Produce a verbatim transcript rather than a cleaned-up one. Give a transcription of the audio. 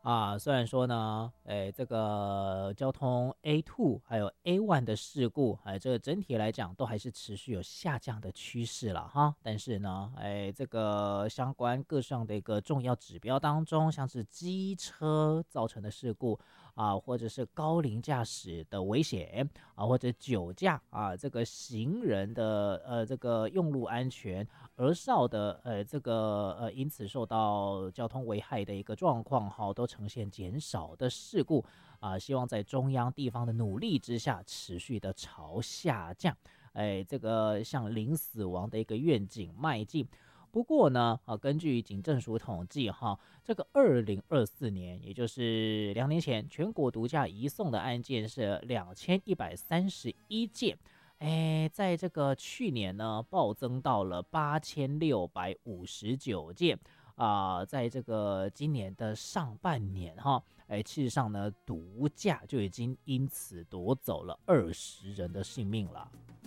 啊，虽然说呢，诶，这个交通 A 二 还有 A 一 的事故，哎，这个整体来讲都还是持续有下降的趋势了哈。但是呢，哎，这个相关各项的一个重要指标当中，像是机车造成的事故啊，或者是高龄驾驶的危险啊，或者酒驾啊，这个行人的呃这个用路安全。儿少的呃这个呃因此受到交通危害的一个状况哈，都呈现减少的事故啊、希望在中央地方的努力之下，持续的朝下降，哎，这个向零死亡的一个愿景迈进。不过呢，啊，根据警政署统计，哈，这个二零二四年，也就是两年前，全国毒驾移送的案件是两千一百三十一件。哎，在这个去年呢，暴增到了八千六百五十九件啊、在这个今年的上半年哈，哎，事实上呢，毒驾就已经因此夺走了二十人的性命了。